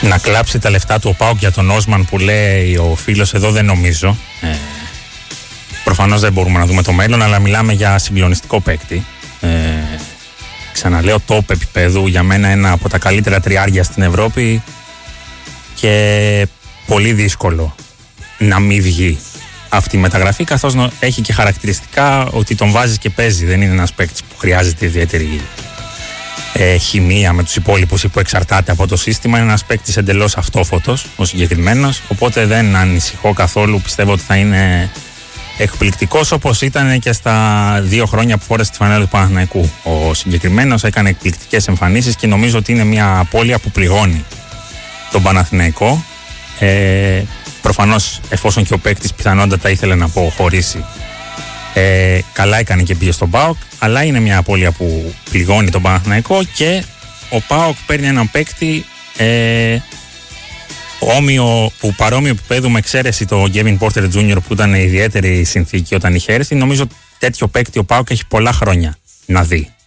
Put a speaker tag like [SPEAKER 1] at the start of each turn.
[SPEAKER 1] Να κλάψει τα λεφτά του ο ΠΑΟΚ για τον Όσμαν που λέει ο φίλος εδώ, δεν νομίζω. Προφανώς δεν μπορούμε να δούμε το μέλλον, αλλά μιλάμε για συγκλονιστικό παίκτη. Ξαναλέω, top επίπεδου, για μένα ένα από τα καλύτερα τριάρια στην Ευρώπη και πολύ δύσκολο να μην βγει αυτή η μεταγραφή, καθώς έχει και χαρακτηριστικά ότι τον βάζεις και παίζει. Δεν είναι ένας παίκτης που χρειάζεται ιδιαίτερη χημεία με τους υπόλοιπους ή που εξαρτάται από το σύστημα. Είναι ένας παίκτης εντελώς αυτόφωτος ο συγκεκριμένος, οπότε δεν ανησυχώ καθόλου. Πιστεύω ότι θα είναι εκπληκτικός, όπως ήταν και στα 2 χρόνια που φόρεσε τη φανέλα του Παναθηναϊκού. Ο συγκεκριμένος έκανε εκπληκτικές εμφανίσεις και νομίζω ότι είναι μια απώλεια που πληγώνει τον Παναθηναϊκό. Προφανώς, εφόσον και ο παίκτης πιθανότατα ήθελε να αποχωρήσει, καλά έκανε και πήγε στον ΠΑΟΚ, αλλά είναι μια απώλεια που πληγώνει τον Παναθηναϊκό και ο ΠΑΟΚ παίρνει έναν παίκτη παρόμοιο επίπεδου, με εξαίρεση το Kevin Porter Jr. που ήταν ιδιαίτερη συνθήκη όταν είχε έρθει. Νομίζω τέτοιο παίκτη ο ΠΑΟΚ έχει πολλά χρόνια να δει.